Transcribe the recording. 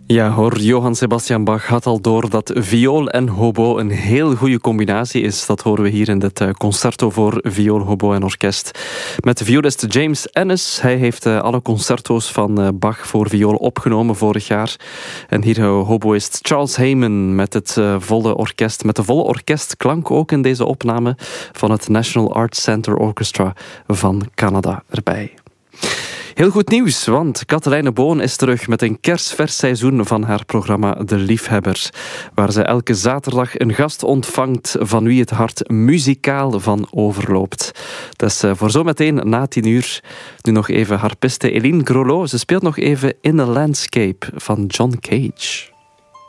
Ja hoor, Johann Sebastian Bach had al door dat viool en hobo een heel goede combinatie is. Dat horen we hier in dit concerto voor viool, hobo en orkest. Met de violist James Ennis. Hij heeft alle concerto's van Bach voor viool opgenomen vorig jaar. En hier hoboïst Charles Hayman met het volle orkest. Met de volle orkestklank ook in deze opname van het National Arts Center Orchestra van Canada erbij. Heel goed nieuws, want Katelijne Boon is terug met een kerstvers seizoen van haar programma De Liefhebber, waar ze elke zaterdag een gast ontvangt van wie het hart muzikaal van overloopt. Dat is voor zometeen na 10:00. Nu nog even harpiste Eline Grolot. Ze speelt nog even In the Landscape van John Cage.